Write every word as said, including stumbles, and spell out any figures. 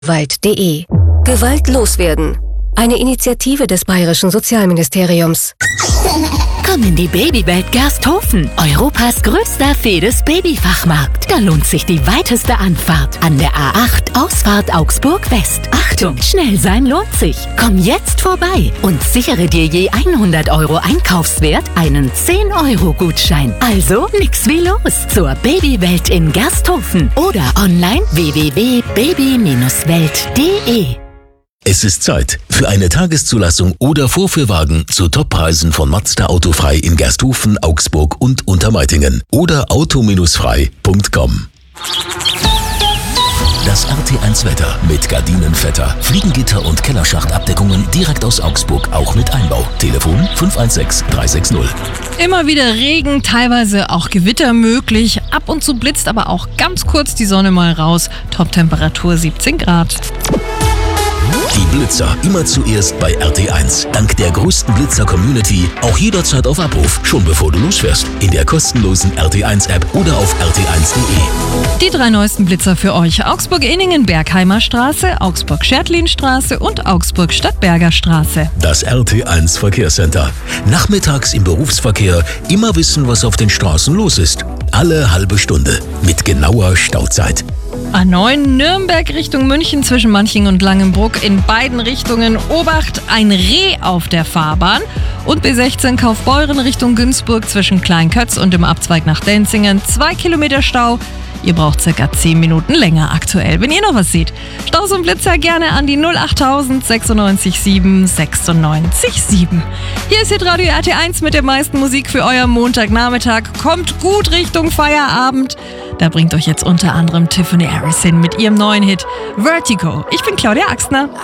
weit punkt de. Gewalt loswerden. Eine Initiative des Bayerischen Sozialministeriums. Komm in die Babywelt Gersthofen, Europas größter Fedes-Babyfachmarkt. Da lohnt sich die weiteste Anfahrt an der A acht, Ausfahrt Augsburg West. Achtung, schnell sein lohnt sich. Komm jetzt vorbei und sichere dir je hundert Euro Einkaufswert einen zehn Euro Gutschein. Also nix wie los zur Babywelt in Gersthofen oder online w w w punkt baby Bindestrich welt punkt de. Es ist Zeit für eine Tageszulassung oder Vorführwagen zu Toppreisen von Mazda Autofrei in Gersthofen, Augsburg und Untermeitingen oder auto frei punkt com. Das R T eins Wetter mit Gardinenvetter, Fliegengitter und Kellerschachtabdeckungen direkt aus Augsburg, auch mit Einbau. Telefon fünf eins sechs drei sechs null. Immer wieder Regen, teilweise auch Gewitter möglich. Ab und zu blitzt aber auch ganz kurz die Sonne mal raus. Toptemperatur siebzehn Grad. Die Blitzer immer zuerst bei R T eins. Dank der größten Blitzer-Community auch jederzeit auf Abruf, schon bevor du losfährst. In der kostenlosen R T eins App oder auf r t eins punkt de. Die drei neuesten Blitzer für euch: Augsburg-Inningen Bergheimer Straße, Augsburg-Schertlin-Straße und Augsburg-Stadtberger Straße. Das R T eins Verkehrscenter. Nachmittags im Berufsverkehr immer wissen, was auf den Straßen los ist. Alle halbe Stunde mit genauer Stauzeit. A neun Nürnberg Richtung München zwischen Manching und Langenbruck in beiden Richtungen Obacht, ein Reh auf der Fahrbahn. Und B sechzehn Kaufbeuren Richtung Günzburg zwischen Kleinkötz und dem Abzweig nach Denzingen zwei Kilometer Stau. Ihr braucht circa zehn Minuten länger aktuell, wenn ihr noch was seht. Staus und Blitzer gerne an die null achttausend sechsundneunzig sieben sechsundneunzig sieben. Hier ist Hitradio R T eins mit der meisten Musik für euer Montagnachmittag. Kommt gut Richtung Feierabend. Da bringt euch jetzt unter anderem Tiffany Harris hin mit ihrem neuen Hit Vertigo. Ich bin Claudia Axner.